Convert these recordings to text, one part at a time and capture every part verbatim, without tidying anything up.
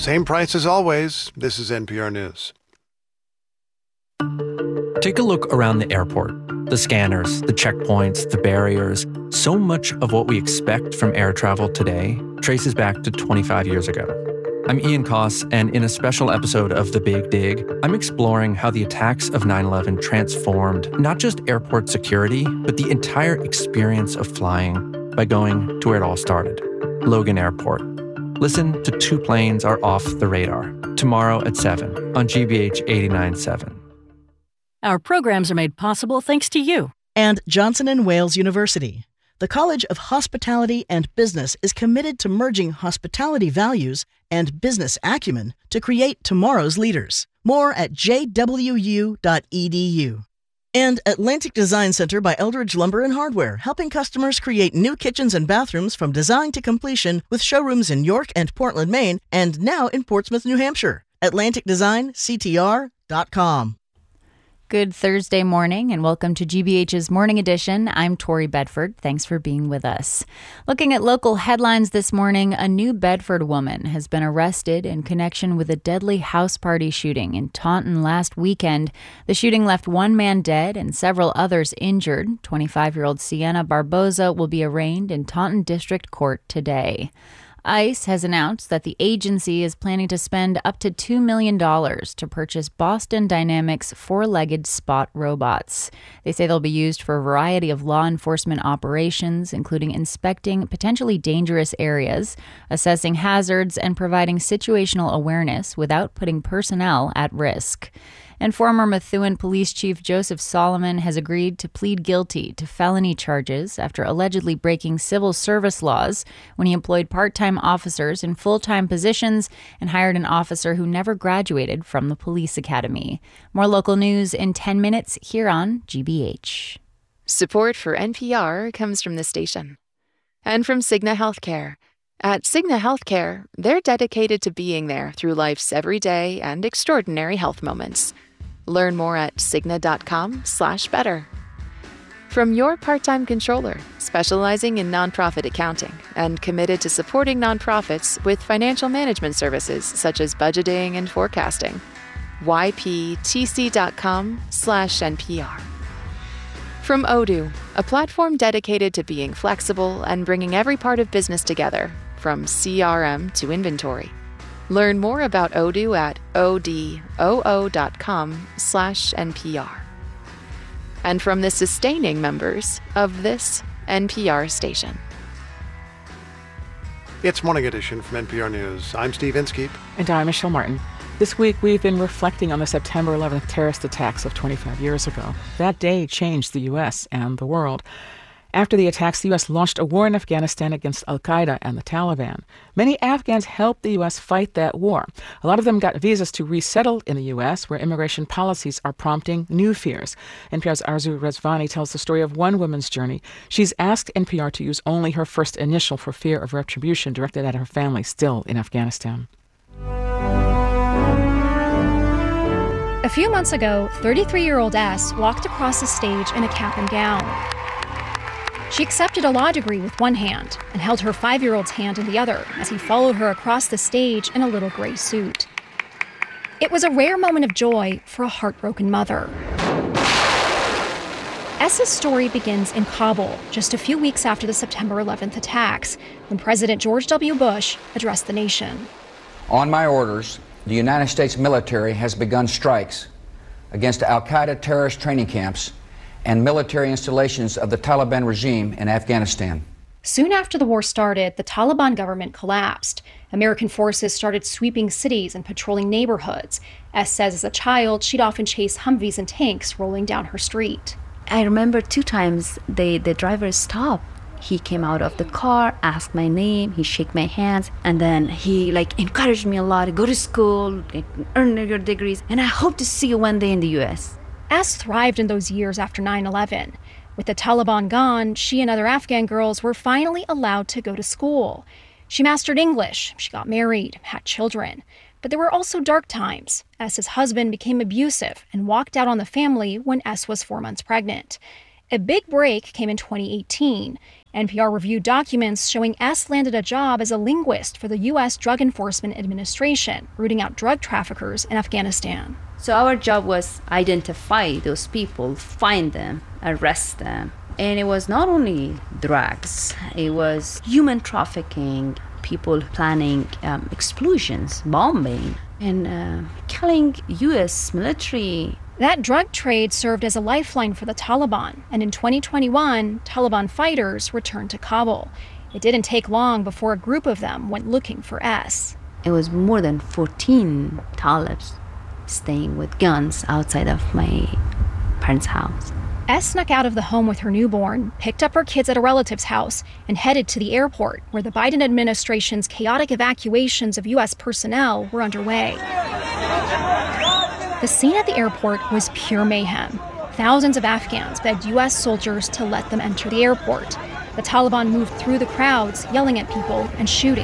Same price as always. This is N P R News. Take a look around the airport. The scanners, the checkpoints, the barriers. So much of what we expect from air travel today traces back to twenty-five years ago. I'm Ian Koss, and in a special episode of The Big Dig, I'm exploring how the attacks of nine eleven transformed not just airport security, but the entire experience of flying by going to where it all started, Logan Airport. Listen to Two Planes Are Off the Radar, tomorrow at seven on G B H eighty-nine point seven. Our programs are made possible thanks to you. And Johnson and Wales University. The College of Hospitality and Business is committed to merging hospitality values and business acumen to create tomorrow's leaders. More at j w u dot e d u. And Atlantic Design Center by Eldridge Lumber and Hardware, helping customers create new kitchens and bathrooms from design to completion with showrooms in York and Portland, Maine, and now in Portsmouth, New Hampshire. Atlantic Design C T R dot com. Good Thursday morning and welcome to G B H's Morning Edition. I'm Tori Bedford. Thanks for being with us. Looking at local headlines this morning, a New Bedford woman has been arrested in connection with a deadly house party shooting in Taunton last weekend. The shooting left one man dead and several others injured. twenty-five-year-old Sienna Barboza will be arraigned in Taunton District Court today. ICE has announced that the agency is planning to spend up to two million dollars to purchase Boston Dynamics four-legged Spot robots. They say they'll be used for a variety of law enforcement operations, including inspecting potentially dangerous areas, assessing hazards, and providing situational awareness without putting personnel at risk. And former Methuen Police Chief Joseph Solomon has agreed to plead guilty to felony charges after allegedly breaking civil service laws when he employed part-time officers in full-time positions and hired an officer who never graduated from the police academy. More local news in ten minutes here on G B H. Support for N P R comes from the station and from Cigna Healthcare. At Cigna Healthcare, they're dedicated to being there through life's everyday and extraordinary health moments. Learn more at Cigna.com slash better. From your part-time controller, specializing in nonprofit accounting and committed to supporting nonprofits with financial management services such as budgeting and forecasting. Y P T C dot com slash N P R. From Odoo, a platform dedicated to being flexible and bringing every part of business together, from C R M to inventory. Learn more about Odoo at odoo.com slash NPR. And from the sustaining members of this N P R station. It's Morning Edition from N P R News. I'm Steve Inskeep. And I'm Michelle Martin. This week, we've been reflecting on the September eleventh terrorist attacks of twenty-five years ago. That day changed the U S and the world. After the attacks, the U S launched a war in Afghanistan against al-Qaeda and the Taliban. Many Afghans helped the U S fight that war. A lot of them got visas to resettle in the U S, where immigration policies are prompting new fears. N P R's Arzu Rezvani tells the story of one woman's journey. She's asked N P R to use only her first initial for fear of retribution directed at her family still in Afghanistan. A few months ago, thirty-three-year-old S walked across the stage in a cap and gown. She accepted a law degree with one hand and held her five-year-old's hand in the other as he followed her across the stage in a little gray suit. It was a rare moment of joy for a heartbroken mother. S's story begins in Kabul, just a few weeks after the September eleventh attacks, when President George W. Bush addressed the nation. On my orders, the United States military has begun strikes against al-Qaeda terrorist training camps and military installations of the Taliban regime in Afghanistan. Soon after the war started, the Taliban government collapsed. American forces started sweeping cities and patrolling neighborhoods. S says as a child, she'd often chase Humvees and tanks rolling down her street. I remember two times they, the driver stopped. He came out of the car, asked my name, he shook my hands, and then he like encouraged me a lot, go to school, earn your degrees, and I hope to see you one day in the U S. S thrived in those years after nine eleven. With the Taliban gone, she and other Afghan girls were finally allowed to go to school. She mastered English, she got married, had children. But there were also dark times. S's husband became abusive and walked out on the family when S was four months pregnant. A big break came in twenty eighteen. N P R reviewed documents showing S landed a job as a linguist for the U S Drug Enforcement Administration, rooting out drug traffickers in Afghanistan. So our job was identify those people, find them, arrest them. And it was not only drugs, it was human trafficking, people planning um, explosions, bombing, and uh, killing U S military. That drug trade served as a lifeline for the Taliban, and in twenty twenty-one, Taliban fighters returned to Kabul. It didn't take long before a group of them went looking for S. It was more than fourteen Talibs staying with guns outside of my parents' house. S snuck out of the home with her newborn, picked up her kids at a relative's house, and headed to the airport, where the Biden administration's chaotic evacuations of U S personnel were underway. The scene at the airport was pure mayhem. Thousands of Afghans begged U S soldiers to let them enter the airport. The Taliban moved through the crowds, yelling at people and shooting.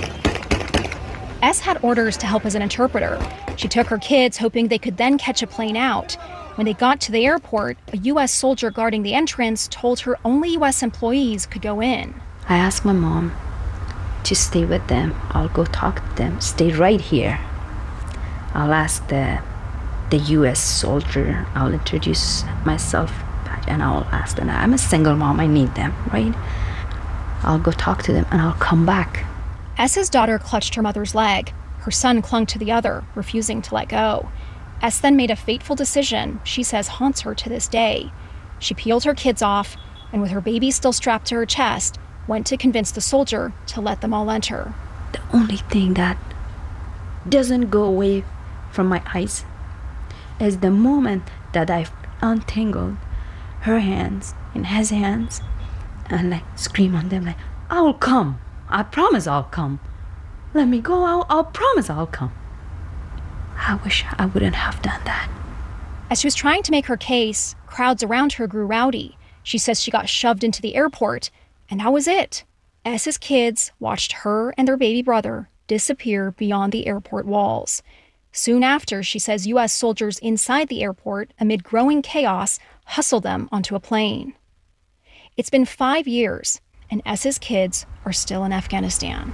S had orders to help as an interpreter. She took her kids, hoping they could then catch a plane out. When they got to the airport, a U S soldier guarding the entrance told her only U S employees could go in. I asked my mom to stay with them. I'll go talk to them. Stay right here. I'll ask the the U S soldier. I'll introduce myself and I'll ask them. I'm a single mom. I need them, right? I'll go talk to them and I'll come back. S's daughter clutched her mother's leg. Her son clung to the other, refusing to let go. S then made a fateful decision she says haunts her to this day. She peeled her kids off and, with her baby still strapped to her chest, went to convince the soldier to let them all enter. The only thing that doesn't go away from my eyes is the moment that I untangled her hands in his hands and like scream on them like, I'll come. I promise I'll come. Let me go. I'll, I'll promise I'll come. I wish I wouldn't have done that. As she was trying to make her case, crowds around her grew rowdy. She says she got shoved into the airport, and that was it. S's kids watched her and their baby brother disappear beyond the airport walls. Soon after, she says U S soldiers inside the airport, amid growing chaos, hustled them onto a plane. It's been five years, and S's kids are still in Afghanistan.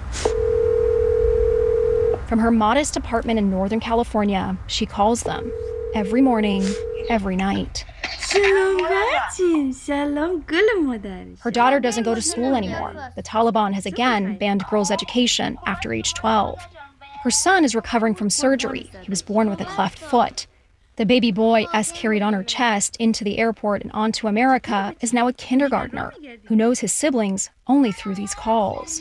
From her modest apartment in Northern California, she calls them every morning, every night. Her daughter doesn't go to school anymore. The Taliban has again banned girls' education after age twelve. Her son is recovering from surgery. He was born with a cleft foot. The baby boy S carried on her chest into the airport and onto America is now a kindergartner who knows his siblings only through these calls.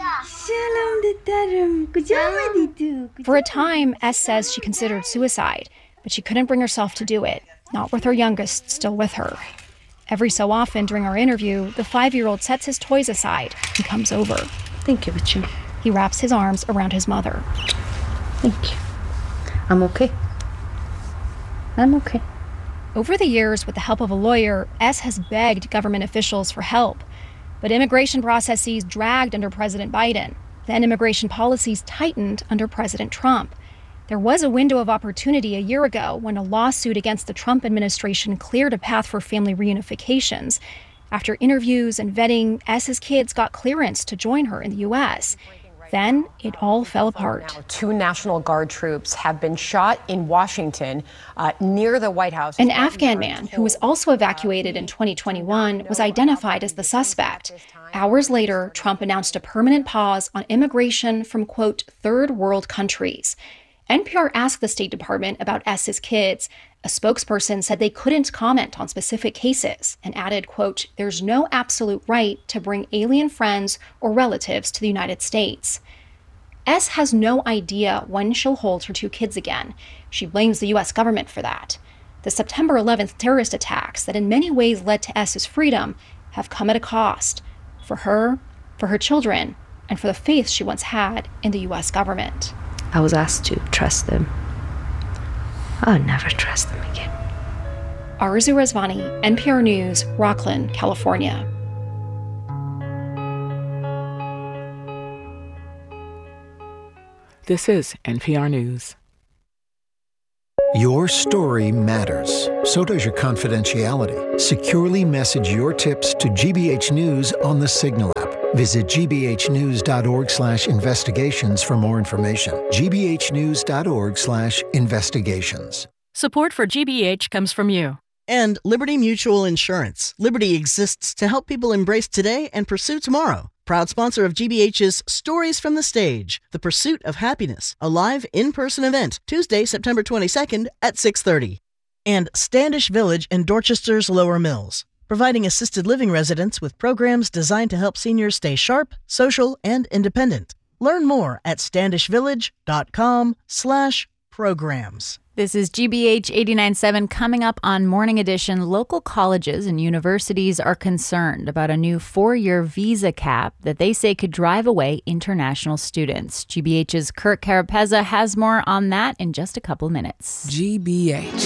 For a time, S says she considered suicide, but she couldn't bring herself to do it, not with her youngest still with her. Every so often during our interview, the five-year-old sets his toys aside and comes over. Thank you, Bachu. He wraps his arms around his mother. Thank you. I'm okay. I'm okay. Over the years, with the help of a lawyer, S has begged government officials for help. But immigration processes dragged under President Biden. Then immigration policies tightened under President Trump. There was a window of opportunity a year ago when a lawsuit against the Trump administration cleared a path for family reunifications. After interviews and vetting, S's kids got clearance to join her in the U S. Then it all fell apart. Now, two National Guard troops have been shot in Washington uh, near the White House. An Afghan man who was also evacuated in twenty twenty-one was identified as the suspect. Hours later, Trump announced a permanent pause on immigration from, quote, third world countries. N P R asked the State Department about S's kids. A spokesperson said they couldn't comment on specific cases and added, quote, there's no absolute right to bring alien friends or relatives to the United States. S has no idea when she'll hold her two kids again. She blames the U S government for that. The September eleventh terrorist attacks that in many ways led to S's freedom have come at a cost for her, for her children, and for the faith she once had in the U S government. I was asked to trust them. I'll never trust them again. Arzu Rezvani, N P R News, Rockland, California. This is N P R News. Your story matters. So does your confidentiality. Securely message your tips to G B H News on the Signal app. Visit g b h news dot org slash investigations for more information. g b h news dot org slash investigations. Support for G B H comes from you. And Liberty Mutual Insurance. Liberty exists to help people embrace today and pursue tomorrow. Proud sponsor of G B H's Stories from the Stage, The Pursuit of Happiness, a live in-person event, Tuesday, September twenty-second at six thirty. And Standish Village in Dorchester's Lower Mills, providing assisted living residents with programs designed to help seniors stay sharp, social, and independent. Learn more at standishvillage.com slash programs. This is G B H eighty-nine point seven. Coming up on Morning Edition, local colleges and universities are concerned about a new four-year visa cap that they say could drive away international students. G B H's Kurt Carapezza has more on that in just a couple minutes. G B H.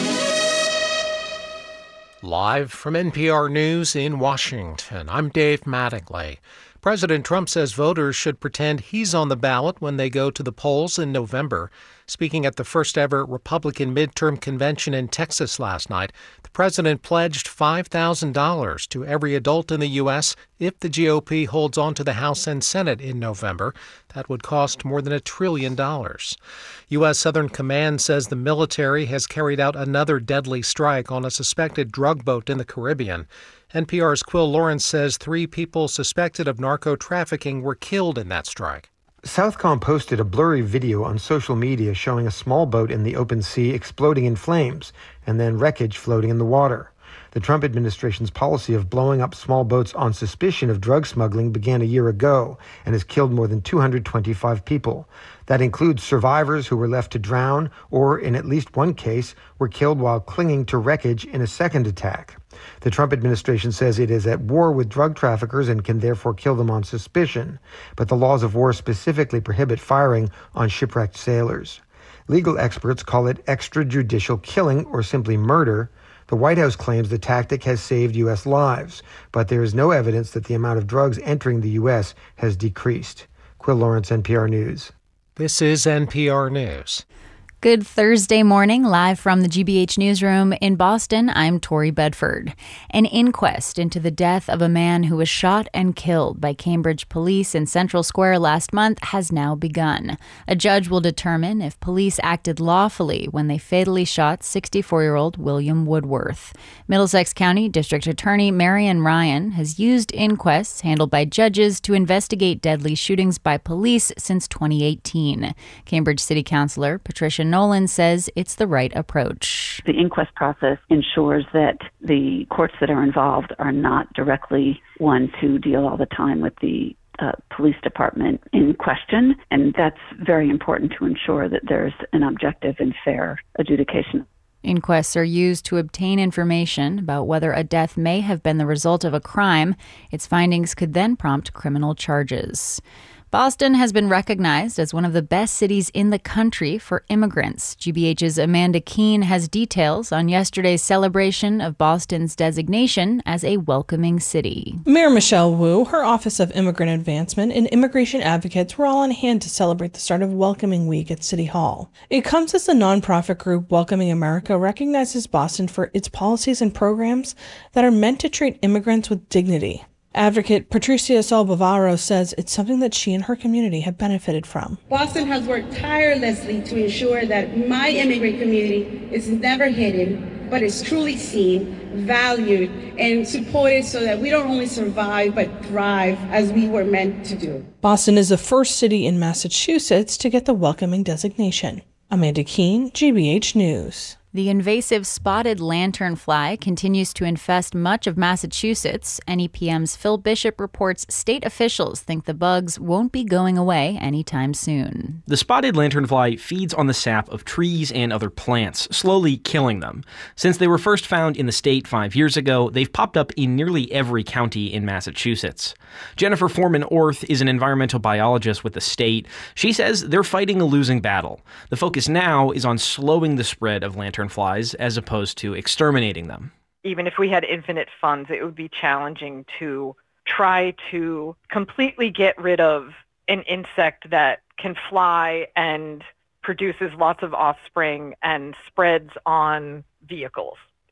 Live from N P R News in Washington, I'm Dave Mattingly. President Trump says voters should pretend he's on the ballot when they go to the polls in November. Speaking at the first-ever Republican midterm convention in Texas last night, the president pledged five thousand dollars to every adult in the U S if the G O P holds on to the House and Senate in November. That would cost more than a trillion dollars. U S Southern Command says the military has carried out another deadly strike on a suspected drug boat in the Caribbean. N P R's Quill Lawrence says three people suspected of narco-trafficking were killed in that strike. Southcom posted a blurry video on social media showing a small boat in the open sea exploding in flames and then wreckage floating in the water. The Trump administration's policy of blowing up small boats on suspicion of drug smuggling began a year ago and has killed more than two hundred twenty-five people. That includes survivors who were left to drown or, in at least one case, were killed while clinging to wreckage in a second attack. The Trump administration says it is at war with drug traffickers and can therefore kill them on suspicion, but the laws of war specifically prohibit firing on shipwrecked sailors. Legal experts call it extrajudicial killing or simply murder. The White House claims the tactic has saved U S lives, but there is no evidence that the amount of drugs entering the U S has decreased. Quill Lawrence, N P R News. This is N P R News. Good Thursday morning, live from the G B H newsroom in Boston. I'm Tori Bedford. An inquest into the death of a man who was shot and killed by Cambridge police in Central Square last month has now begun. A judge will determine if police acted lawfully when they fatally shot sixty-four-year-old William Woodworth. Middlesex County District Attorney Marion Ryan has used inquests handled by judges to investigate deadly shootings by police since twenty eighteen. Cambridge City Councilor Patricia Nolan says it's the right approach. The inquest process ensures that the courts that are involved are not directly one to deal all the time with the uh, police department in question, and that's very important to ensure that there's an objective and fair adjudication. Inquests are used to obtain information about whether a death may have been the result of a crime. Its findings could then prompt criminal charges. Boston has been recognized as one of the best cities in the country for immigrants. G B H's Amanda Keene has details on yesterday's celebration of Boston's designation as a welcoming city. Mayor Michelle Wu, her Office of Immigrant Advancement, and immigration advocates were all on hand to celebrate the start of Welcoming Week at City Hall. It comes as the nonprofit group Welcoming America recognizes Boston for its policies and programs that are meant to treat immigrants with dignity. Advocate Patricia Sol Bavaro says it's something that she and her community have benefited from. Boston has worked tirelessly to ensure that my immigrant community is never hidden, but is truly seen, valued, and supported so that we don't only survive, but thrive as we were meant to do. Boston is the first city in Massachusetts to get the welcoming designation. Amanda Keene, G B H News. The invasive spotted lanternfly continues to infest much of Massachusetts. N E P M's Phil Bishop reports state officials think the bugs won't be going away anytime soon. The spotted lanternfly feeds on the sap of trees and other plants, slowly killing them. Since they were first found in the state five years ago, they've popped up in nearly every county in Massachusetts. Jennifer Foreman-Orth is an environmental biologist with the state. She says they're fighting a losing battle. The focus now is on slowing the spread of lanternflies as opposed to exterminating them. Even if we had infinite funds, it would be challenging to try to completely get rid of an insect that can fly and produces lots of offspring and spreads on vehicles.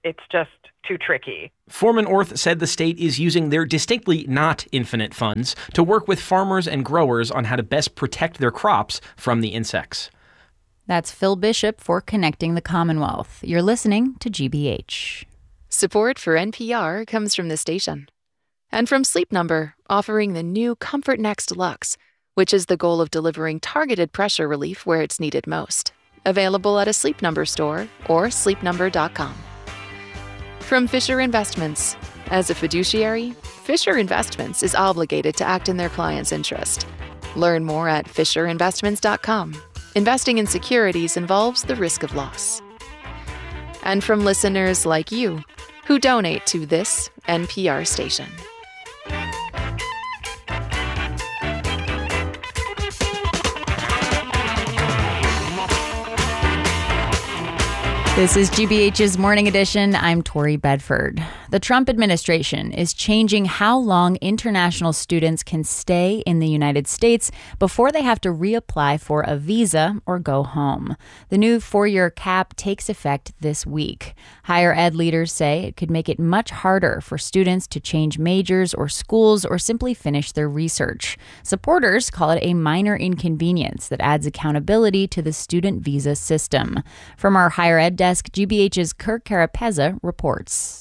it's just too tricky. Foreman Orth said the state is using their distinctly not infinite funds to work with farmers and growers on how to best protect their crops from the insects. That's Phil Bishop for Connecting the Commonwealth. You're listening to G B H. Support for N P R comes from the station. And from Sleep Number, offering the new Comfort Next Luxe, which is the goal of delivering targeted pressure relief where it's needed most. Available at a Sleep Number store or sleep number dot com. From Fisher Investments. As a fiduciary, Fisher Investments is obligated to act in their client's interest. Learn more at fisher investments dot com. Investing in securities involves the risk of loss. And from listeners like you, who donate to this N P R station. This is G B H's Morning Edition. I'm Tori Bedford. The Trump administration is changing how long international students can stay in the United States before they have to reapply for a visa or go home. The new four-year cap takes effect this week. Higher ed leaders say it could make it much harder for students to change majors or schools or simply finish their research. Supporters call it a minor inconvenience that adds accountability to the student visa system. From our higher ed desk, G B H's Kirk Carapezza reports.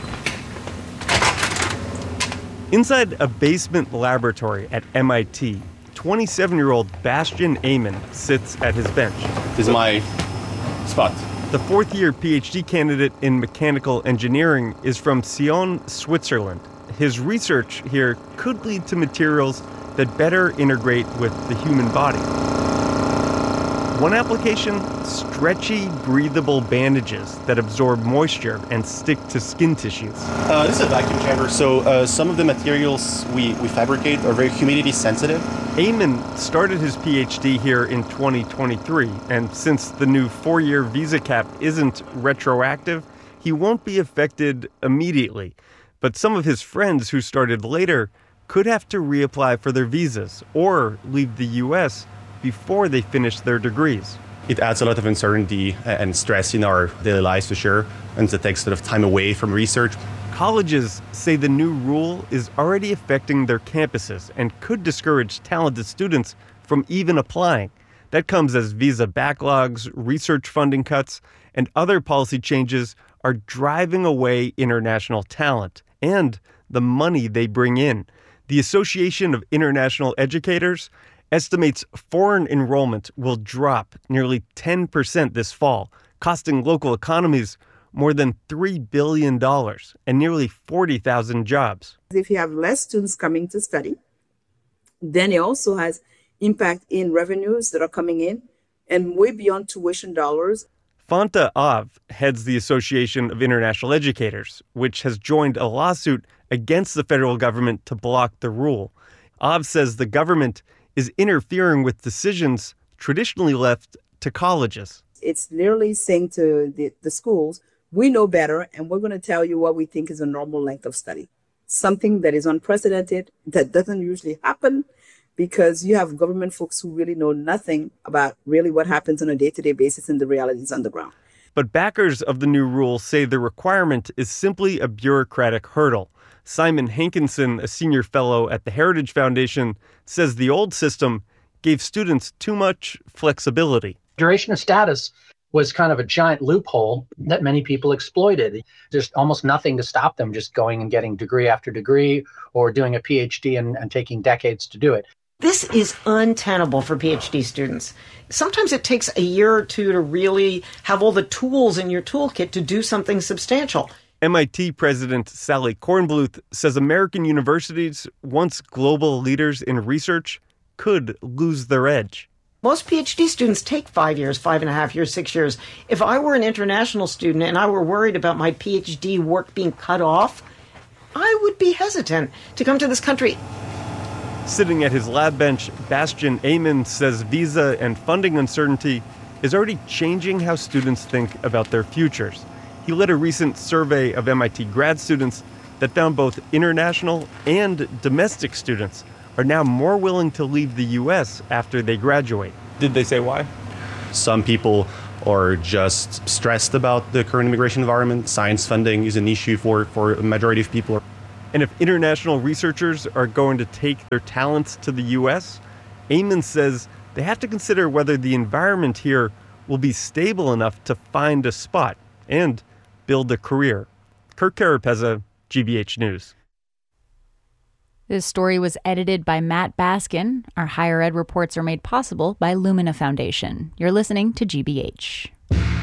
Inside a basement laboratory at M I T, twenty-seven-year-old Bastian Amon sits at his bench. This is my spot. The fourth-year P H D candidate in mechanical engineering is from Sion, Switzerland. His research here could lead to materials that better integrate with the human body. One application, stretchy, breathable bandages that absorb moisture and stick to skin tissues. Uh, this is a vacuum chamber, so uh, some of the materials we, we fabricate are very humidity sensitive. Amon started his P H D here in twenty twenty-three, and since the new four-year visa cap isn't retroactive, he won't be affected immediately. But some of his friends who started later could have to reapply for their visas or leave the U S before they finish their degrees. It adds a lot of uncertainty and stress in our daily lives, for sure, and it takes sort of time away from research. Colleges say the new rule is already affecting their campuses and could discourage talented students from even applying. That comes as visa backlogs, research funding cuts, and other policy changes are driving away international talent and the money they bring in. The Association of International Educators estimates foreign enrollment will drop nearly ten percent this fall, costing local economies more than three billion dollars and nearly forty thousand jobs. If you have less students coming to study, then it also has impact in revenues that are coming in and way beyond tuition dollars. Fanta Av heads the Association of International Educators, which has joined a lawsuit against the federal government to block the rule. Av says the government is interfering with decisions traditionally left to colleges. It's literally saying to the, the schools, we know better, and we're going to tell you what we think is a normal length of study. Something that is unprecedented, that doesn't usually happen, because you have government folks who really know nothing about really what happens on a day-to-day basis in the realities on the ground. But backers of the new rule say the requirement is simply a bureaucratic hurdle. Simon Hankinson, a senior fellow at the Heritage Foundation, says the old system gave students too much flexibility. Duration of status was kind of a giant loophole that many people exploited. There's almost nothing to stop them just going and getting degree after degree or doing a P H D and, and taking decades to do it. This is untenable for P H D students. Sometimes it takes a year or two to really have all the tools in your toolkit to do something substantial. M I T President Sally Kornbluth says American universities, once global leaders in research, could lose their edge. Most P H D students take five years, five and a half years, six years. If I were an international student and I were worried about my P H D work being cut off, I would be hesitant to come to this country. Sitting at his lab bench, Bastian Amon says visa and funding uncertainty is already changing how students think about their futures. He led a recent survey of M I T grad students that found both international and domestic students are now more willing to leave the U S after they graduate. Did they say why? Some people or just stressed about the current immigration environment. Science funding is an issue for, for a majority of people. And if international researchers are going to take their talents to the U S, Eamon says they have to consider whether the environment here will be stable enough to find a spot and build a career. Kirk Carapezza, G B H News. This story was edited by Matt Baskin. Our higher ed reports are made possible by Lumina Foundation. You're listening to G B H.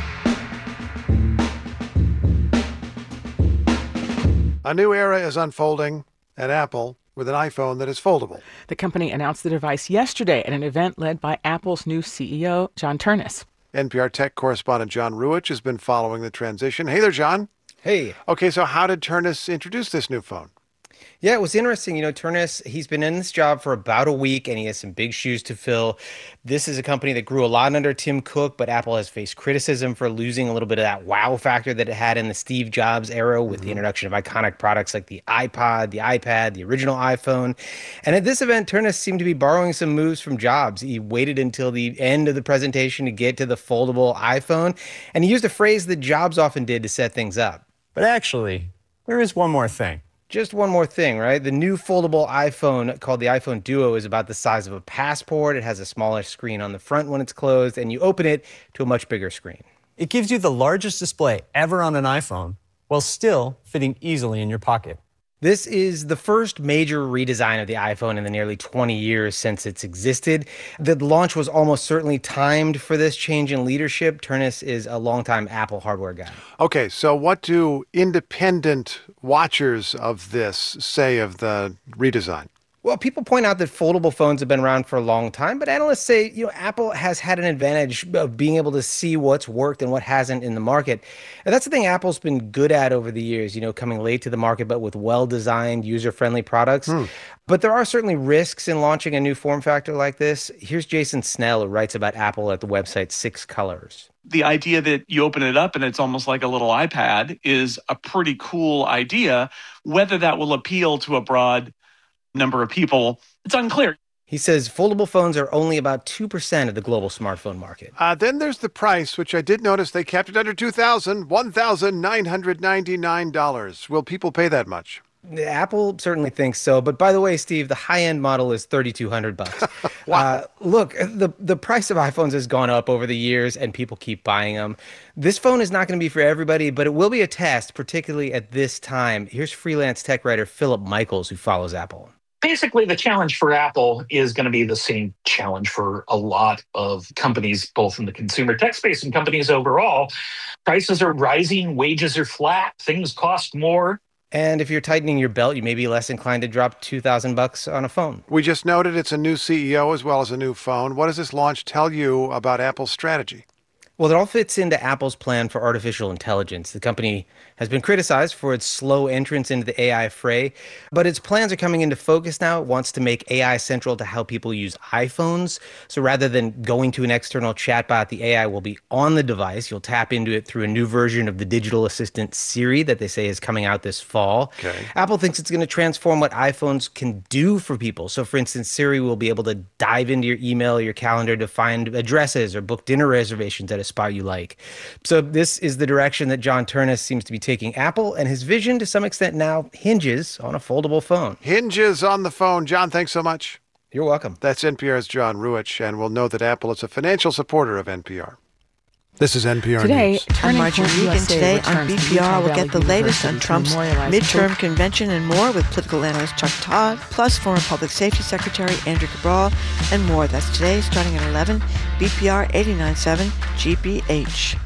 A new era is unfolding at Apple with an iPhone that is foldable. The company announced the device yesterday at an event led by Apple's new C E O, John Ternus. N P R tech correspondent John Ruwitch has been following the transition. Hey there, John. Hey. Okay, so how did Ternus introduce this new phone? Yeah, it was interesting. You know, Ternus, he's been in this job for about a week, and he has some big shoes to fill. This is a company that grew a lot under Tim Cook, but Apple has faced criticism for losing a little bit of that wow factor that it had in the Steve Jobs era with mm-hmm. the introduction of iconic products like the iPod, the iPad, the original iPhone. And at this event, Ternus seemed to be borrowing some moves from Jobs. He waited until the end of the presentation to get to the foldable iPhone, and he used a phrase that Jobs often did to set things up. But actually, there is one more thing. Just one more thing, right? The new foldable iPhone called the iPhone Duo is about the size of a passport. It has a smaller screen on the front when it's closed, and you open it to a much bigger screen. It gives you the largest display ever on an iPhone while still fitting easily in your pocket. This is the first major redesign of the iPhone in the nearly twenty years since it's existed. The launch was almost certainly timed for this change in leadership. Ternus is a longtime Apple hardware guy. Okay, so what do independent watchers of this say of the redesign? Well, people point out that foldable phones have been around for a long time, but analysts say, you know, Apple has had an advantage of being able to see what's worked and what hasn't in the market. And that's the thing Apple's been good at over the years, you know, coming late to the market, but with well-designed, user-friendly products. Hmm. But there are certainly risks in launching a new form factor like this. Here's Jason Snell, who writes about Apple at the website Six Colors. The idea that you open it up and it's almost like a little iPad is a pretty cool idea. Whether that will appeal to a broad number of people, it's unclear. He says foldable phones are only about two percent of the global smartphone market. Uh, then there's the price, which I did notice they kept it under two thousand dollars, one thousand nine hundred ninety-nine dollars. Will people pay that much? Apple certainly thinks so. But by the way, Steve, the high-end model is thirty-two hundred bucks. Wow. Uh, look, the, the price of iPhones has gone up over the years, and people keep buying them. This phone is not going to be for everybody, but it will be a test, particularly at this time. Here's freelance tech writer Philip Michaels, who follows Apple. Basically, the challenge for Apple is going to be the same challenge for a lot of companies, both in the consumer tech space and companies overall. Prices are rising, wages are flat, things cost more. And if you're tightening your belt, you may be less inclined to drop two thousand bucks on a phone. We just noted it's a new C E O as well as a new phone. What does this launch tell you about Apple's strategy? Well, it all fits into Apple's plan for artificial intelligence. The company has been criticized for its slow entrance into the A I fray, but its plans are coming into focus now. It wants to make A I central to how people use iPhones. So rather than going to an external chatbot, the A I will be on the device. You'll tap into it through a new version of the digital assistant Siri that they say is coming out this fall. Okay. Apple thinks it's going to transform what iPhones can do for people. So for instance, Siri will be able to dive into your email or your calendar to find addresses or book dinner reservations at a spot you like. So this is the direction that John Ternus seems to be taking Apple, and his vision to some extent now hinges on a foldable phone. Hinges on the phone. John, thanks so much. You're welcome. That's N P R's John Ruwitch, and we'll know that Apple is a financial supporter of N P R. This is N P R Today, News. I'm Marjorie Regan. Today on B P R, we'll get the latest on Trump's midterm convention and more with political analyst Chuck Todd, plus former Public Safety Secretary Andrew Cabral, and more. That's today, starting at eleven, B P R eighty-nine point seven G B H.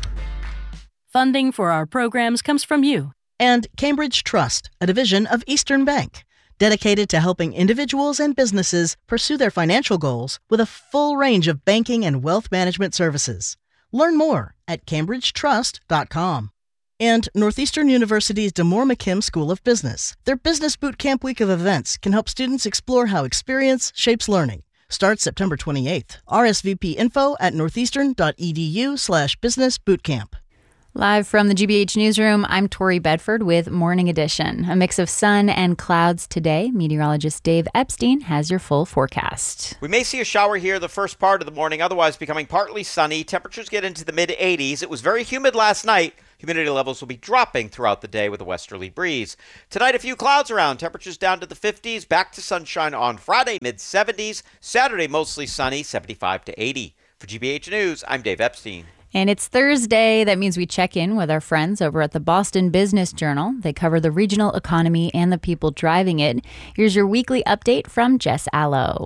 Funding for our programs comes from you. And Cambridge Trust, a division of Eastern Bank, dedicated to helping individuals and businesses pursue their financial goals with a full range of banking and wealth management services. Learn more at cambridge trust dot com. And Northeastern University's DeMoore McKim School of Business. Their Business Boot Camp week of events can help students explore how experience shapes learning. Starts September twenty-eighth. R S V P info at northeastern dot e d u slash business bootcamp. Live from the G B H Newsroom, I'm Tori Bedford with Morning Edition. A mix of sun and clouds today. Meteorologist Dave Epstein has your full forecast. We may see a shower here the first part of the morning, otherwise becoming partly sunny. Temperatures get into the mid eighties. It was very humid last night. Humidity levels will be dropping throughout the day with a westerly breeze. Tonight, a few clouds around. Temperatures down to the fifties. Back to sunshine on Friday, mid seventies. Saturday, mostly sunny, seventy-five to eighty. For G B H News, I'm Dave Epstein. And it's Thursday. That means we check in with our friends over at the Boston Business Journal. They cover the regional economy and the people driving it. Here's your weekly update from Jess Allo.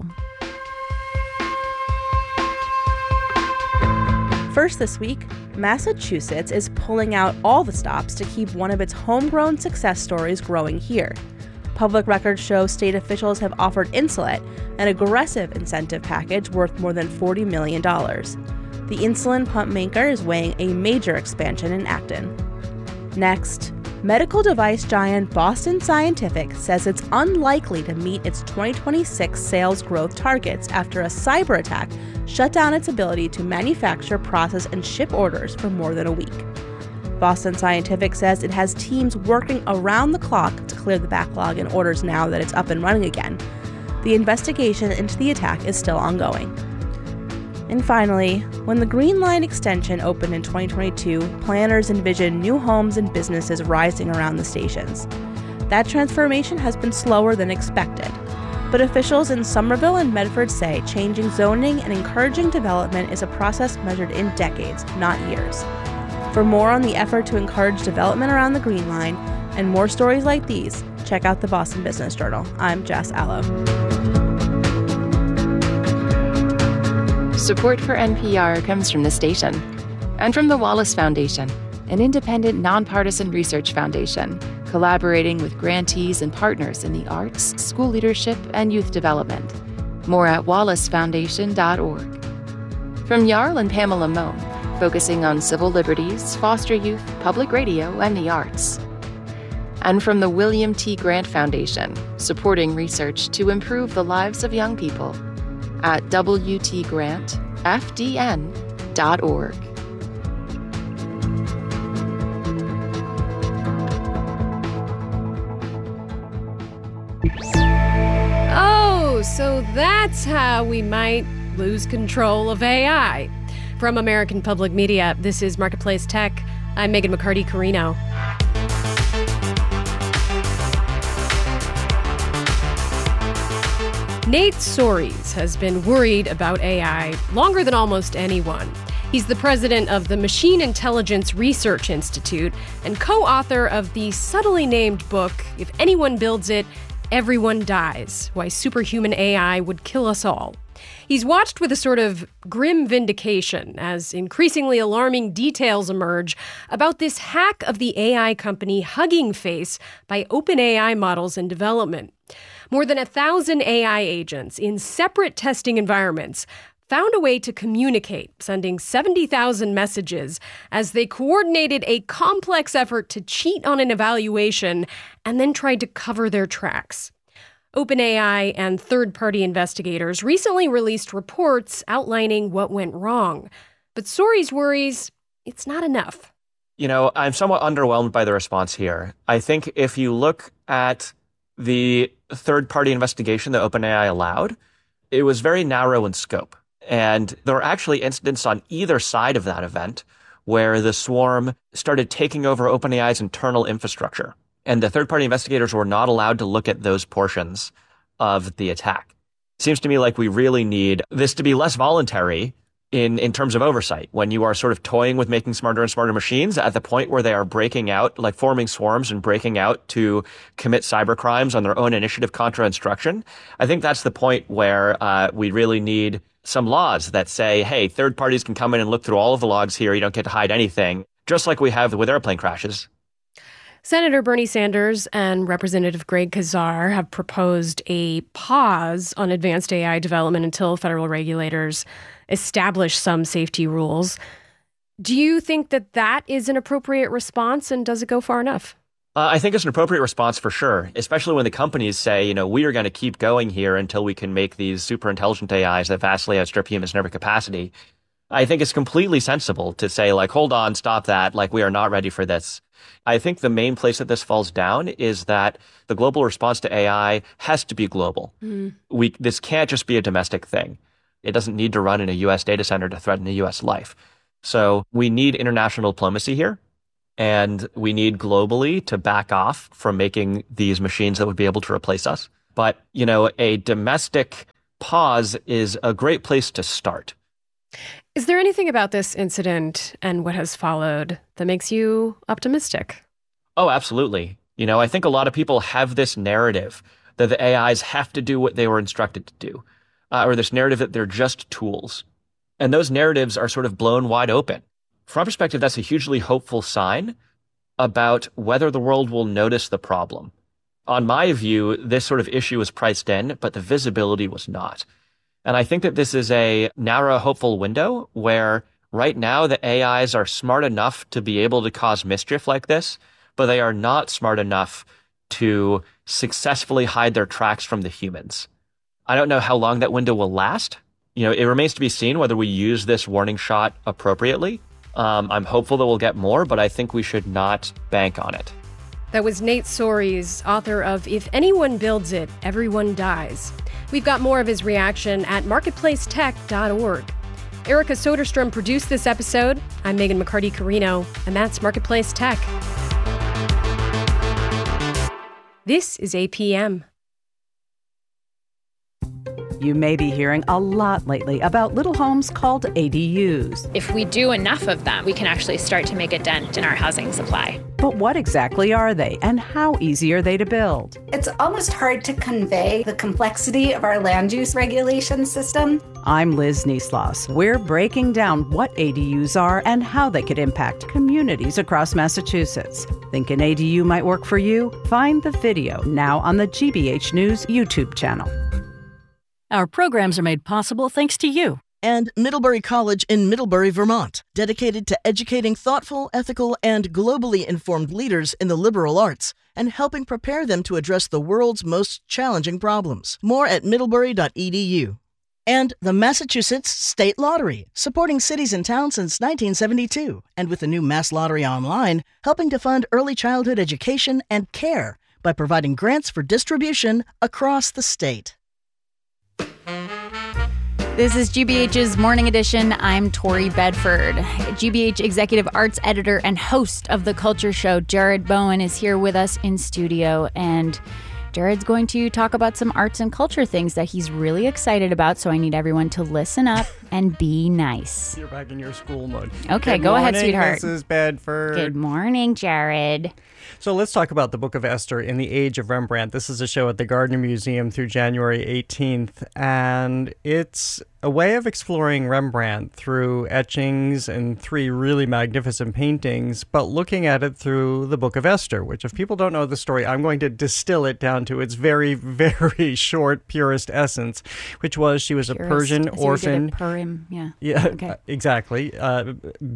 First this week, Massachusetts is pulling out all the stops to keep one of its homegrown success stories growing here. Public records show state officials have offered Insulet an aggressive incentive package worth more than forty million dollars. The insulin pump maker is weighing a major expansion in Acton. Next, medical device giant Boston Scientific says it's unlikely to meet its twenty twenty-six sales growth targets after a cyber attack shut down its ability to manufacture, process, and ship orders for more than a week. Boston Scientific says it has teams working around the clock to clear the backlog in orders now that it's up and running again. The investigation into the attack is still ongoing. And finally, when the Green Line extension opened in twenty twenty-two, planners envisioned new homes and businesses rising around the stations. That transformation has been slower than expected, but officials in Somerville and Medford say changing zoning and encouraging development is a process measured in decades, not years. For more on the effort to encourage development around the Green Line and more stories like these, check out the Boston Business Journal. I'm Jess Allo. Support for N P R comes from the station and from the Wallace Foundation, an independent, nonpartisan research foundation collaborating with grantees and partners in the arts, school leadership, and youth development. More at wallace foundation dot org. From Jarl and Pamela Mohn, focusing on civil liberties, foster youth, public radio, and the arts. And from the William T. Grant Foundation, supporting research to improve the lives of young people at w t grant f d n dot org. Oh, so that's how we might lose control of A I. From American Public Media, this is Marketplace Tech. I'm Megan McCarty-Carino. Nate Soares has been worried about A I longer than almost anyone. He's the president of the Machine Intelligence Research Institute and co-author of the subtly named book, If Anyone Builds It, Everyone Dies: Why Superhuman A I Would Kill Us All. He's watched with a sort of grim vindication as increasingly alarming details emerge about this hack of the A I company Hugging Face by OpenAI models in development. More than a thousand A I agents in separate testing environments found a way to communicate, sending seventy thousand messages as they coordinated a complex effort to cheat on an evaluation and then tried to cover their tracks. OpenAI and third-party investigators recently released reports outlining what went wrong. But Soares worries it's not enough. You know, I'm somewhat underwhelmed by the response here. I think if you look at the third-party investigation that OpenAI allowed, it was very narrow in scope. And there were actually incidents on either side of that event where the swarm started taking over OpenAI's internal infrastructure. And the third-party investigators were not allowed to look at those portions of the attack. It seems to me like we really need this to be less voluntary in, in terms of oversight. When you are sort of toying with making smarter and smarter machines at the point where they are breaking out, like forming swarms and breaking out to commit cyber crimes on their own initiative contra instruction, I think that's the point where uh, we really need some laws that say, hey, third parties can come in and look through all of the logs here. You don't get to hide anything, just like we have with airplane crashes. Senator Bernie Sanders and Representative Greg Casar have proposed a pause on advanced A I development until federal regulators establish some safety rules. Do you think that that is an appropriate response, and does it go far enough? Uh, I think it's an appropriate response for sure, especially when the companies say, you know, we are going to keep going here until we can make these super intelligent A Is that vastly outstrip humans in every capacity. I think it's completely sensible to say, like, hold on, stop that. Like, we are not ready for this. I think the main place that this falls down is that the global response to A I has to be global. Mm. We this can't just be a domestic thing. It doesn't need to run in a U S data center to threaten the U S life. So we need international diplomacy here, and we need globally to back off from making these machines that would be able to replace us. But, you know, a domestic pause is a great place to start. Is there anything about this incident and what has followed that makes you optimistic? Oh, absolutely. You know, I think a lot of people have this narrative that the A Is have to do what they were instructed to do, uh, or this narrative that they're just tools. And those narratives are sort of blown wide open. From our perspective, that's a hugely hopeful sign about whether the world will notice the problem. On my view, this sort of issue was priced in, but the visibility was not. And I think that this is a narrow, hopeful window where right now the A Is are smart enough to be able to cause mischief like this, but they are not smart enough to successfully hide their tracks from the humans. I don't know how long that window will last. You know, it remains to be seen whether we use this warning shot appropriately. Um, I'm hopeful that we'll get more, but I think we should not bank on it. That was Nate Soares, author of If Anyone Builds It, Everyone Dies. We've got more of his reaction at marketplace tech dot org. Erica Soderstrom produced this episode. I'm Megan McCarty-Carino, and that's Marketplace Tech. This is A P M. You may be hearing a lot lately about little homes called A D Us. If we do enough of them, we can actually start to make a dent in our housing supply. But what exactly are they, and how easy are they to build? It's almost hard to convey the complexity of our land use regulation system. I'm Liz Nieslas. We're breaking down what A D Us are and how they could impact communities across Massachusetts. Think an A D U might work for you? Find the video now on the G B H News YouTube channel. Our programs are made possible thanks to you. And Middlebury College in Middlebury, Vermont, dedicated to educating thoughtful, ethical, and globally informed leaders in the liberal arts and helping prepare them to address the world's most challenging problems. More at middlebury dot e d u. And the Massachusetts State Lottery, supporting cities and towns since nineteen seventy-two, and with the new Mass Lottery Online, helping to fund early childhood education and care by providing grants for distribution across the state. This is G B H's Morning Edition. I'm Tori Bedford. G B H Executive Arts Editor and host of The Culture Show, Jared Bowen, is here with us in studio. And Jared's going to talk about some arts and culture things that he's really excited about. So I need everyone to listen up and be nice. You're back in your school mode. Okay, Good go morning, ahead, sweetheart. Missus Bedford. Good morning, Jared. So let's talk about the Book of Esther in the Age of Rembrandt. This is a show at the Gardner Museum through January eighteenth, and it's a way of exploring Rembrandt through etchings and three really magnificent paintings, but looking at it through the Book of Esther, which, if people don't know the story, I'm going to distill it down to its very, very short, purest essence, which was she was Purist. a Persian So orphan. You did a Purim, yeah. Yeah, Okay. exactly. Uh,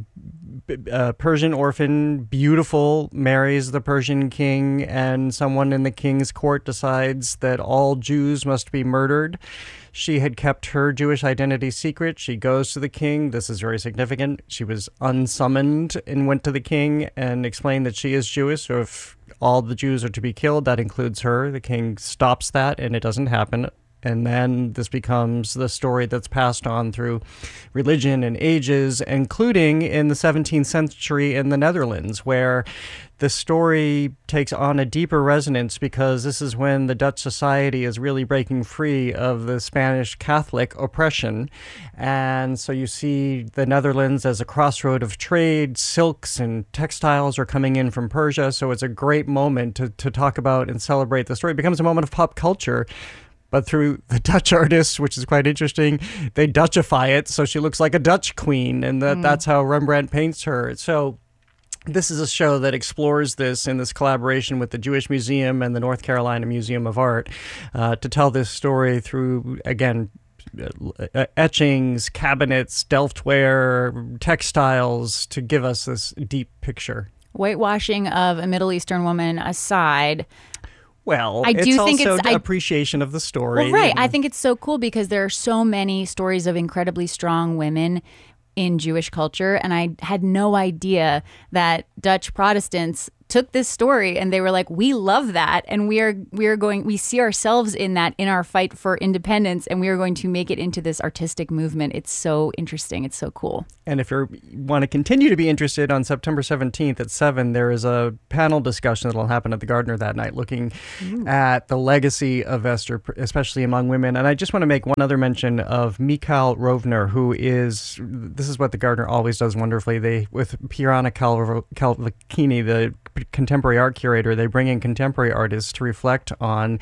uh, Persian orphan, beautiful, marries the Persian king, and someone in the king's court decides that all Jews must be murdered. She had kept her Jewish identity secret. She goes to the king. This is very significant. She was unsummoned and went to the king and explained that she is Jewish. So if all the Jews are to be killed, that includes her. The king stops that, and it doesn't happen. And then this becomes the story that's passed on through religion and ages, including in the seventeenth century in the Netherlands, where the story takes on a deeper resonance because this is when the Dutch society is really breaking free of the Spanish Catholic oppression. And so you see the Netherlands as a crossroad of trade. Silks and textiles are coming in from Persia. So it's a great moment to, to talk about and celebrate the story. It becomes a moment of pop culture. But through the Dutch artists, which is quite interesting, they Dutchify it so she looks like a Dutch queen, and that, mm. that's how Rembrandt paints her. So this is a show that explores this in this collaboration with the Jewish Museum and the North Carolina Museum of Art uh, to tell this story through, again, uh, etchings, cabinets, Delftware, textiles, to give us this deep picture. Whitewashing of a Middle Eastern woman aside, Well, I do it's think also it's I, appreciation of the story. Well, right. I think it's so cool because there are so many stories of incredibly strong women in Jewish culture. And I had no idea that Dutch Protestants took this story and they were like, we love that. And we are we are going, we see ourselves in that in our fight for independence. And we are going to make it into this artistic movement. It's so interesting. It's so cool. And if you want to continue to be interested, on September seventeenth at seven, there is a panel discussion that will happen at the Gardner that night, looking Ooh. at the legacy of Esther, especially among women. And I just want to make one other mention of Michal Rovner, who is, this is what the Gardner always does wonderfully. They, with Piranha Calvacchini, the contemporary art curator, they bring in contemporary artists to reflect on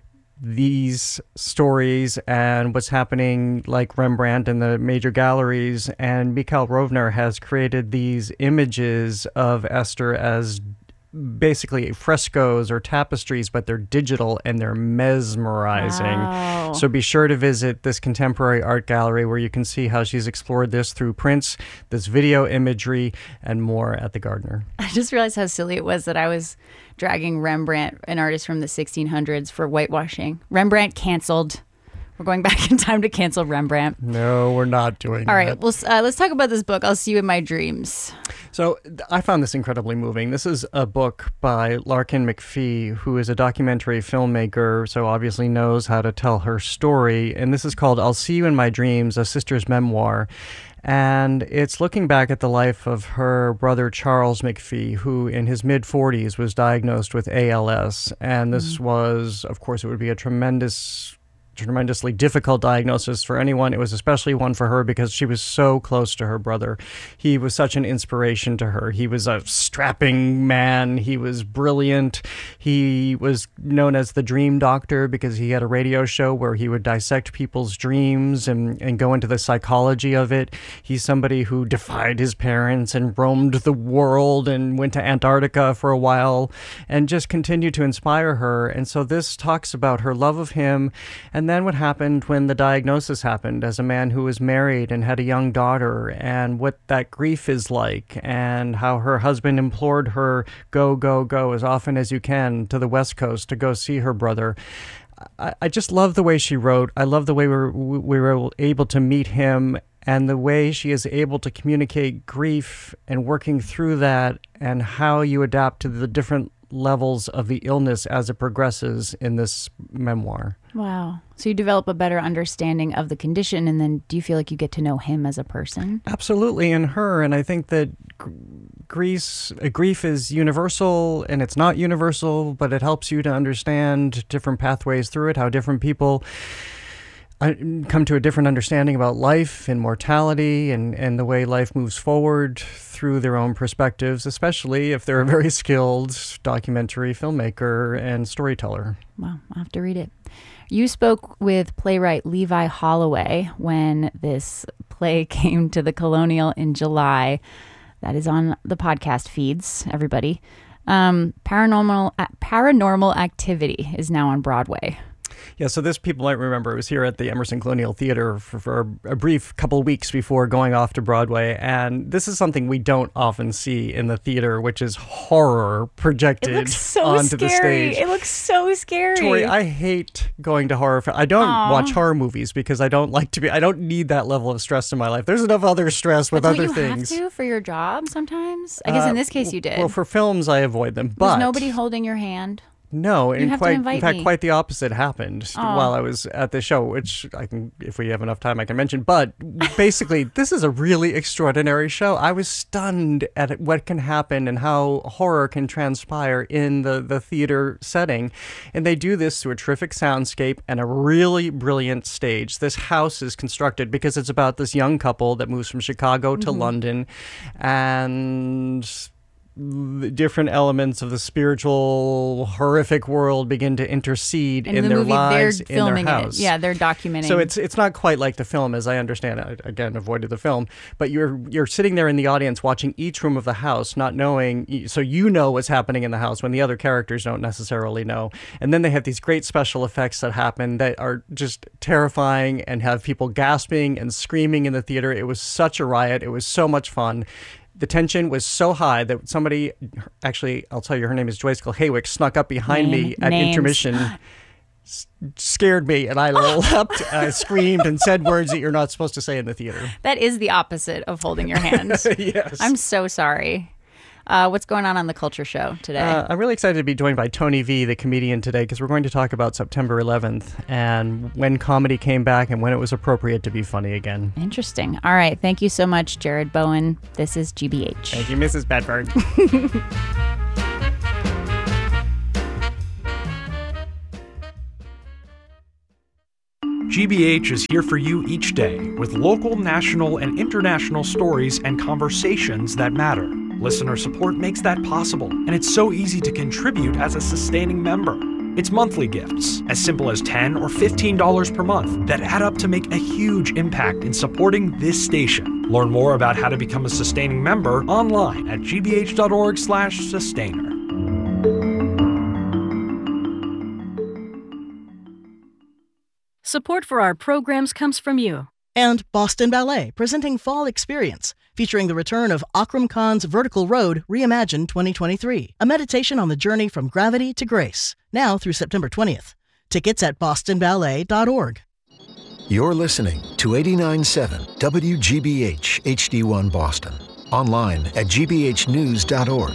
these stories and what's happening, like Rembrandt and the major galleries. And Michal Rovner has created these images of Esther as basically frescoes or tapestries, but they're digital and they're mesmerizing. Wow. So be sure to visit this contemporary art gallery where you can see how she's explored this through prints, this video imagery, and more at the Gardner. I just realized how silly it was that I was dragging Rembrandt, an artist from the sixteen hundreds, for whitewashing. Rembrandt canceled. We're going back in time to cancel Rembrandt. No, we're not doing All that. right, well, uh, let's talk about this book, I'll See You in My Dreams. So I found this incredibly moving. This is a book by Larkin McPhee, who is a documentary filmmaker, so obviously knows how to tell her story. And this is called I'll See You in My Dreams, a sister's memoir. And it's looking back at the life of her brother, Charles McPhee, who in his mid-forties was diagnosed with A L S. And this mm-hmm. was, of course, it would be a tremendous... tremendously difficult diagnosis for anyone. It was especially one for her because she was so close to her brother. He was such an inspiration to her. He was a strapping man. He was brilliant. He was known as the Dream Doctor because he had a radio show where he would dissect people's dreams and, and go into the psychology of it. He's somebody who defied his parents and roamed the world and went to Antarctica for a while and just continued to inspire her. And so this talks about her love of him, and And then what happened when the diagnosis happened as a man who was married and had a young daughter, and what that grief is like, and how her husband implored her, go, go, go as often as you can to the West Coast to go see her brother. I, I just love the way she wrote. I love the way we were, we were able to meet him, and the way she is able to communicate grief and working through that, and how you adapt to the different levels of the illness as it progresses in this memoir. Wow. So you develop a better understanding of the condition, and then do you feel like you get to know him as a person? Absolutely, and her. And I think that grief, grief is universal, and it's not universal, but it helps you to understand different pathways through it, how different people come to a different understanding about life and mortality and, and the way life moves forward through their own perspectives, especially if they're a very skilled documentary filmmaker and storyteller. Wow, I'll have to read it. You spoke with playwright Levi Holloway when this play came to the Colonial in July. That is on the podcast feeds, everybody. Um, paranormal, Paranormal Activity is now on Broadway. Yeah, so this, people might remember, it was here at the Emerson Colonial Theater for, for a brief couple of weeks before going off to Broadway. And this is something we don't often see in the theater, which is horror projected it looks so onto scary. the stage. It looks so scary. Tori, I hate going to horror. I don't Aww. watch horror movies because I don't like to be, I don't need that level of stress in my life. There's enough other stress with That's other what you things. have to for your job sometimes? I guess Uh, in this case you did. Well, for films, I avoid them. But Was nobody holding your hand? No, You in have to quite, invite in fact, me. quite the opposite happened Aw. while I was at the show, which I can, if we have enough time, I can mention. But basically, this is a really extraordinary show. I was stunned at what can happen and how horror can transpire in the, the theater setting. And they do this through a terrific soundscape and a really brilliant stage. This house is constructed because it's about this young couple that moves from Chicago to Mhm. London, and the different elements of the spiritual, horrific world begin to intercede In in the their movie, lives, they're in their filming it. house. Yeah, they're documenting. So it's it's not quite like the film, as I understand it. I, again, avoided the film, but you're you're sitting there in the audience watching each room of the house, not knowing, so you know what's happening in the house when the other characters don't necessarily know. And then they have these great special effects that happen that are just terrifying and have people gasping and screaming in the theater. It was such a riot. It was so much fun. The tension was so high that somebody, actually, I'll tell you, her name is Joyce Haywick, snuck up behind Name, me at names. intermission s- scared me, and I leapt, I screamed, and said words that you're not supposed to say in the theater. That is the opposite of holding your hand. Yes. I'm so sorry. Uh, what's going on on the Culture Show today? Uh, I'm really excited to be joined by Tony V, the comedian, today, because we're going to talk about September eleventh and when comedy came back and when it was appropriate to be funny again. Interesting. All right. Thank you so much, Jared Bowen. This is G B H. Thank you, Missus Bedford. G B H is here for you each day with local, national, and international stories and conversations that matter. Listener support makes that possible, and it's so easy to contribute as a sustaining member. It's monthly gifts, as simple as ten dollars or fifteen dollars per month, that add up to make a huge impact in supporting this station. Learn more about how to become a sustaining member online at gbh.org slash sustainer. Support for our programs comes from you. And Boston Ballet, presenting Fall Experience, featuring the return of Akram Khan's Vertical Road Reimagined twenty twenty-three, a meditation on the journey from gravity to grace, now through September twentieth. Tickets at boston ballet dot org. You're listening to eighty-nine point seven W G B H H D one Boston, online at g b h news dot org.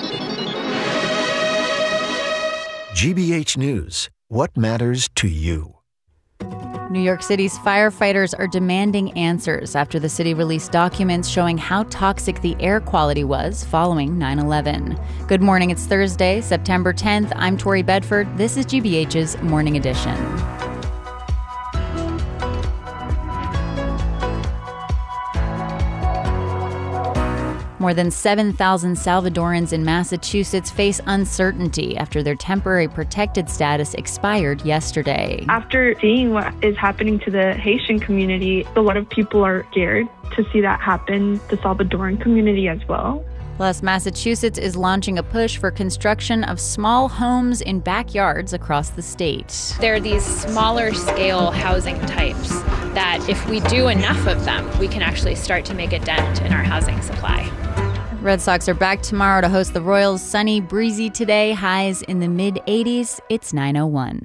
G B H News, what matters to you? New York City's firefighters are demanding answers after the city released documents showing how toxic the air quality was following nine eleven. Good morning, it's Thursday, September tenth. I'm Tori Bedford. This is G B H's Morning Edition. More than seven thousand Salvadorans in Massachusetts face uncertainty after their temporary protected status expired yesterday. After seeing what is happening to the Haitian community, a lot of people are scared to see that happen, the Salvadoran community as well. Plus, Massachusetts is launching a push for construction of small homes in backyards across the state. There are these smaller scale housing types that if we do enough of them, we can actually start to make a dent in our housing supply. Red Sox are back tomorrow to host the Royals. Sunny, breezy today, highs in the mid eighties. It's nine oh one.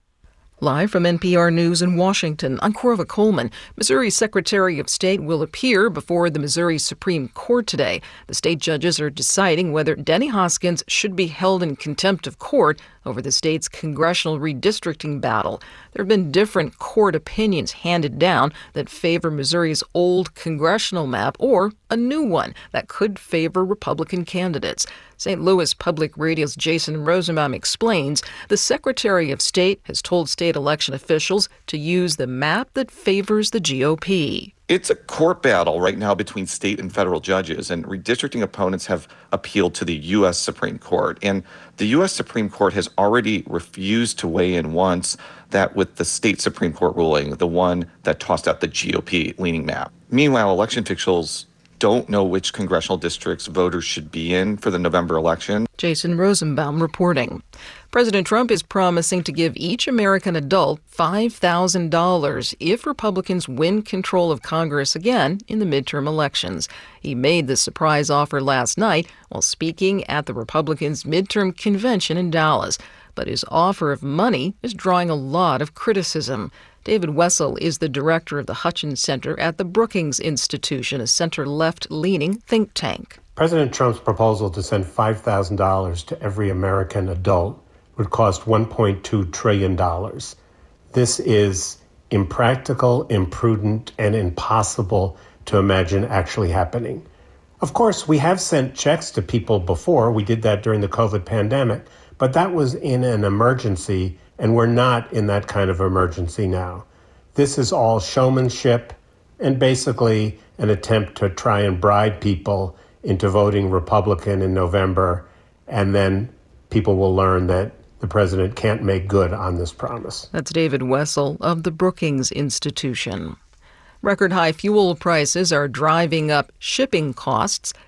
Live from N P R News in Washington, I'm Corva Coleman. Missouri's Secretary of State will appear before the Missouri Supreme Court today. The state judges are deciding whether Denny Hoskins should be held in contempt of court over the state's congressional redistricting battle. There have been different court opinions handed down that favor Missouri's old congressional map or a new one that could favor Republican candidates. Saint Louis Public Radio's Jason Rosenbaum explains the Secretary of State has told state election officials to use the map that favors the G O P. It's a court battle right now between state and federal judges, and redistricting opponents have appealed to the U S Supreme Court. And the U S Supreme Court has already refused to weigh in once, that with the state Supreme Court ruling, the one that tossed out the G O P-leaning map. Meanwhile, election officials don't know which congressional districts voters should be in for the November election. Jason Rosenbaum reporting. President Trump is promising to give each American adult five thousand dollars if Republicans win control of Congress again in the midterm elections. He made the surprise offer last night while speaking at the Republicans' midterm convention in Dallas. But his offer of money is drawing a lot of criticism. David Wessel is the director of the Hutchins Center at the Brookings Institution, a center-left-leaning think tank. President Trump's proposal to send five thousand dollars to every American adult would cost one point two trillion dollars. This is impractical, imprudent, and impossible to imagine actually happening. Of course, we have sent checks to people before. We did that during the COVID pandemic, but that was in an emergency, and we're not in that kind of emergency now. This is all showmanship and basically an attempt to try and bribe people into voting Republican in November, and then people will learn that the president can't make good on this promise. That's David Wessel of the Brookings Institution. Record high fuel prices are driving up shipping costs.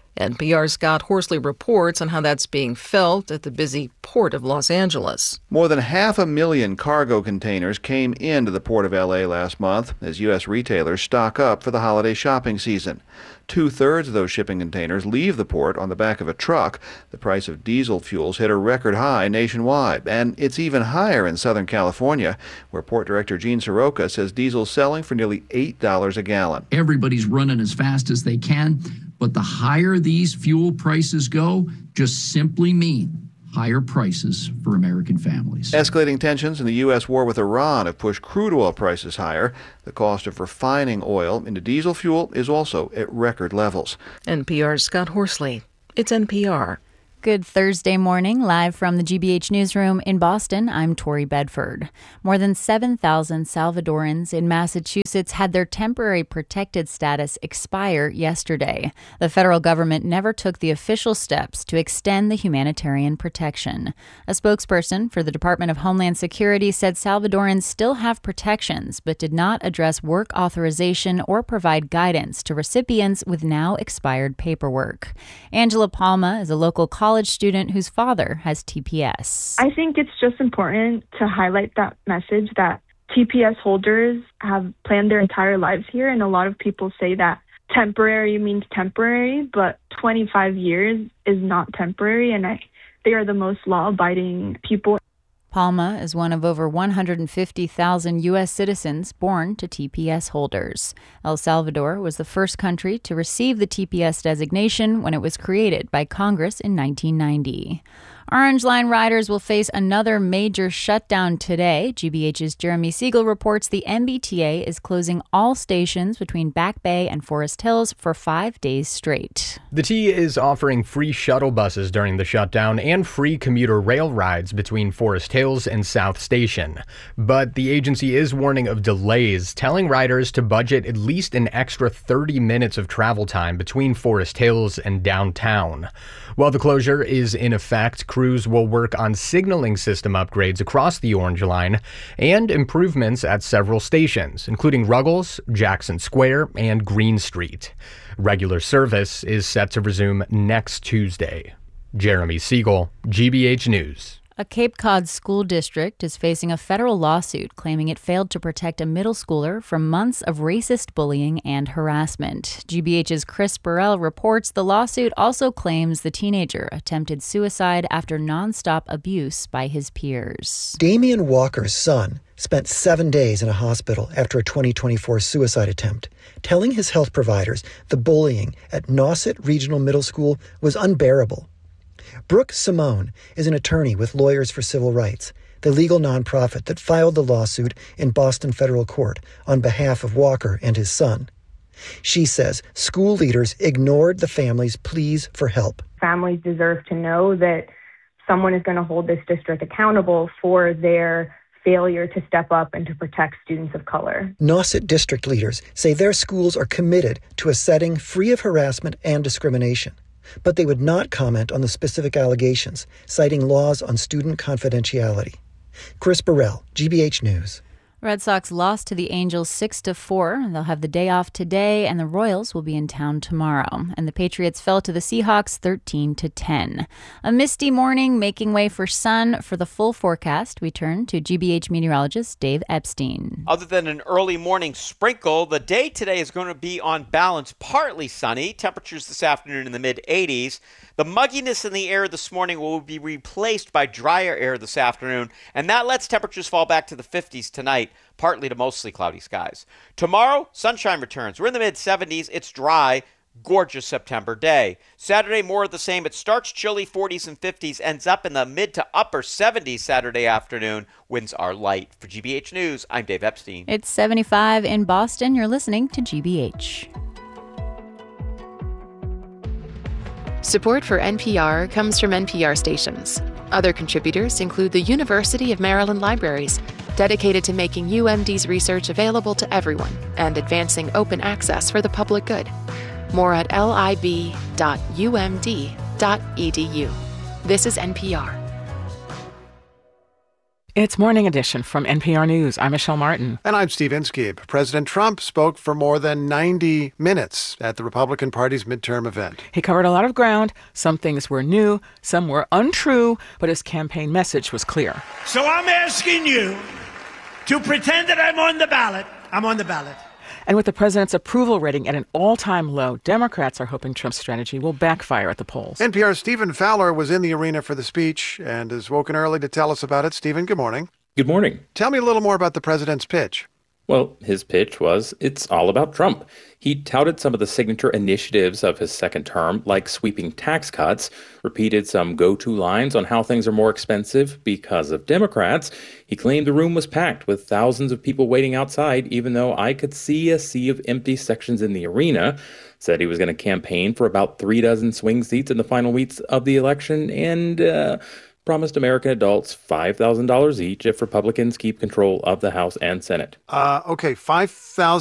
N P R's Scott Horsley reports on how that's being felt at the busy Port of Los Angeles. More than half a million cargo containers came into the Port of L A last month as U S retailers stock up for the holiday shopping season. Two-thirds of those shipping containers leave the port on the back of a truck. The price of diesel fuels hit a record high nationwide, and it's even higher in Southern California, where Port Director Gene Soroka says diesel's selling for nearly eight dollars a gallon. Everybody's running as fast as they can, but the higher these fuel prices go, just simply mean higher prices for American families. Escalating tensions in the U S war with Iran have pushed crude oil prices higher. The cost of refining oil into diesel fuel is also at record levels. N P R's Scott Horsley. It's N P R. Good Thursday morning, live from the G B H newsroom in Boston. I'm Tori Bedford. More than seven thousand Salvadorans in Massachusetts had their temporary protected status expire yesterday. The federal government never took the official steps to extend the humanitarian protection. A spokesperson for the Department of Homeland Security said Salvadorans still have protections, but did not address work authorization or provide guidance to recipients with now expired paperwork. Angela Palma is a local college college student whose father has T P S. I think it's just important to highlight that message that T P S holders have planned their entire lives here, and a lot of people say that temporary means temporary, but twenty-five years is not temporary, and I, they are the most law-abiding people. Palma is one of over one hundred fifty thousand U S citizens born to T P S holders. El Salvador was the first country to receive the T P S designation when it was created by Congress in nineteen ninety. Orange Line riders will face another major shutdown today. G B H's Jeremy Siegel reports the M B T A is closing all stations between Back Bay and Forest Hills for five days straight. The T is offering free shuttle buses during the shutdown and free commuter rail rides between Forest Hills and South Station. But the agency is warning of delays, telling riders to budget at least an extra thirty minutes of travel time between Forest Hills and downtown. While the closure is in effect, crews will work on signaling system upgrades across the Orange Line and improvements at several stations, including Ruggles, Jackson Square, and Green Street. Regular service is set to resume next Tuesday. Jeremy Siegel, G B H News. A Cape Cod school district is facing a federal lawsuit claiming it failed to protect a middle schooler from months of racist bullying and harassment. G B H's Chris Burrell reports the lawsuit also claims the teenager attempted suicide after nonstop abuse by his peers. Damian Walker's son spent seven days in a hospital after a twenty twenty-four suicide attempt, telling his health providers the bullying at Nauset Regional Middle School was unbearable. Brooke Simone is an attorney with Lawyers for Civil Rights, the legal nonprofit that filed the lawsuit in Boston federal court on behalf of Walker and his son. She says school leaders ignored the family's pleas for help. Families deserve to know that someone is going to hold this district accountable for their failure to step up and to protect students of color. Nauset district leaders say their schools are committed to a setting free of harassment and discrimination, but they would not comment on the specific allegations, citing laws on student confidentiality. Chris Burrell, G B H News. Red Sox lost to the Angels six to four. They'll have the day off today, and the Royals will be in town tomorrow. And the Patriots fell to the Seahawks thirteen to ten. A misty morning making way for sun. For the full forecast, we turn to G B H meteorologist Dave Epstein. Other than an early morning sprinkle, the day today is going to be on balance partly sunny. Temperatures this afternoon in the mid eighties. The mugginess in the air this morning will be replaced by drier air this afternoon, and that lets temperatures fall back to the fifties tonight, partly to mostly cloudy skies. Tomorrow, sunshine returns. We're in the mid seventies. It's dry, gorgeous September day. Saturday, more of the same. It starts chilly, forties and fifties, ends up in the mid to upper seventies Saturday afternoon. Winds are light. For G B H News, I'm Dave Epstein. It's seventy-five in Boston. You're listening to G B H. Support for N P R comes from N P R stations. Other contributors include the University of Maryland Libraries, dedicated to making U M D's research available to everyone and advancing open access for the public good. More at lib dot u m d dot e d u. This is N P R. It's Morning Edition from N P R News. I'm Michelle Martin. And I'm Steve Inskeep. President Trump spoke for more than ninety minutes at the Republican Party's midterm event. He covered a lot of ground. Some things were new, some were untrue, but his campaign message was clear. So I'm asking you to pretend that I'm on the ballot. I'm on the ballot. And with the president's approval rating at an all-time low, Democrats are hoping Trump's strategy will backfire at the polls. N P R's Stephen Fowler was in the arena for the speech and is woken early to tell us about it. Stephen, good morning. Good morning. Tell me a little more about the president's pitch. Well, his pitch was, it's all about Trump. He touted some of the signature initiatives of his second term, like sweeping tax cuts, repeated some go-to lines on how things are more expensive because of Democrats. He claimed the room was packed with thousands of people waiting outside, even though I could see a sea of empty sections in the arena. Said he was going to campaign for about three dozen swing seats in the final weeks of the election, and uh, promised American adults five thousand dollars each if Republicans keep control of the House and Senate. Uh, okay, five thousand